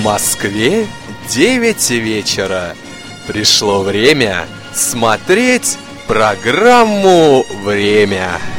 Москве 9 вечера. Пришло время смотреть программу «Время».